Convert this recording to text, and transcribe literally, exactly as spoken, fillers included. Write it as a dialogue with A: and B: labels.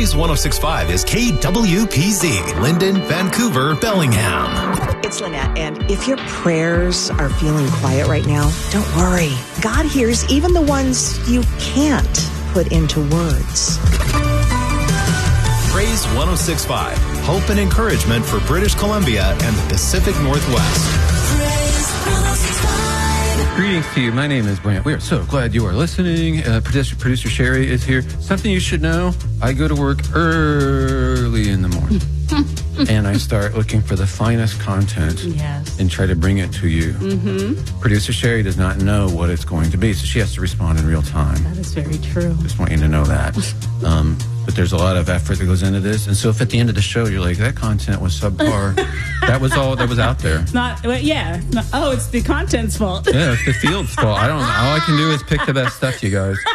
A: Praise one oh six point five is K W P Z, Linden, Vancouver, Bellingham.
B: It's Lynette, and if your prayers are feeling quiet right now, don't worry. God hears even the ones you can't put into words.
A: Praise one oh six point five, hope and encouragement for British Columbia and the Pacific Northwest.
C: Greetings to you. My name is Brant. We are so glad you are listening. Uh, producer, producer Sherry is here. Something you should know, I go to work early in the morning. And I start looking for the finest content
D: yes.
C: and try to bring it to you.
D: Mm-hmm.
C: Producer Sherry does not know what it's going to be, so she has to respond in real time.
D: That is very true.
C: Just want you to know that. Um, but there's a lot of effort that goes into this. And so if at the end of the show you're like, that content was subpar, that was all that was out there.
D: Not, well, yeah. Not, oh, it's the content's fault.
C: Yeah, it's the field's fault. I don't know. All I can do is pick the best stuff, you guys.